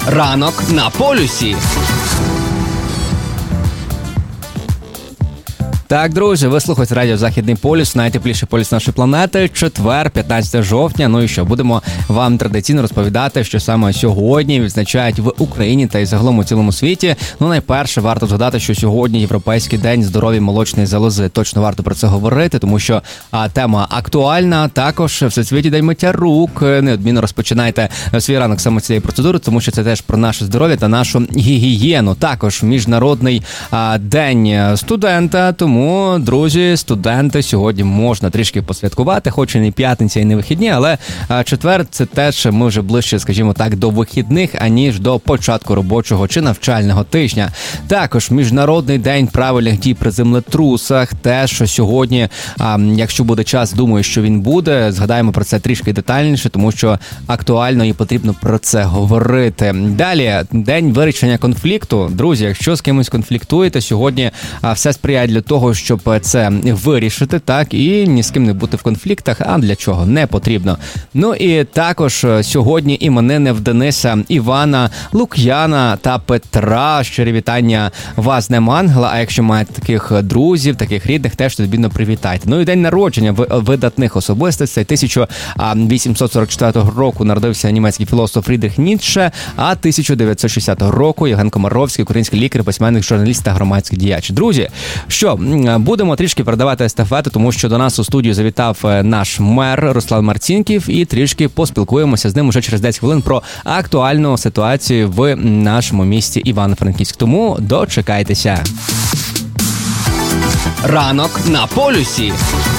Ранок на полюсі. Так, друзі, ви слухаєте радіо «Західний полюс», найтепліший полюс нашої планети, четвер, 15 жовтня. Ну і що, будемо вам традиційно розповідати, що саме сьогодні відзначають в Україні та й загалом у цілому світі. Ну, найперше, варто згадати, що сьогодні Європейський день здоров'я молочної залози. Точно варто про це говорити, тому що тема актуальна. Також Всесвітній день миття рук. Неодмінно розпочинайте свій ранок саме цієї процедури, тому що це теж про наше здоров'я та нашу гігієну. Також Міжнародний день студента, тому, друзі, студенти, сьогодні можна трішки посвяткувати, хоч і не п'ятниця, і не вихідні, але четвер – це теж ми вже ближче, скажімо так, до вихідних, аніж до початку робочого чи навчального тижня. Також Міжнародний день правильних дій при землетрусах, теж сьогодні, якщо буде час, думаю, що він буде, згадаємо про це трішки детальніше, тому що актуально і потрібно про це говорити. Далі, день вирішення конфлікту. Друзі, якщо з кимось конфліктуєте, сьогодні все сприяє для того, щоб це вирішити, так, і ні з ким не бути в конфліктах, а для чого не потрібно. Ну і також сьогодні іменини в Дениса, Івана, Лук'яна та Петра. Щирі вітання вас, не ангела, а якщо маєте таких друзів, таких рідних, теж відповідно привітайте. Ну і день народження видатних особистостей. 1844 року народився німецький філософ Фрідріх Ніцше, а 1960 року Євген Комаровський, український лікар, письменник, журналіст та громадський діяч. Друзі, що, будемо трішки передавати естафету, тому що до нас у студію завітав наш мер Руслан Марцінків, і трішки поспілкуємося з ним уже через 10 хвилин про актуальну ситуацію в нашому місті Івано-Франківськ. Тому дочекайтеся. Ранок на полюсі.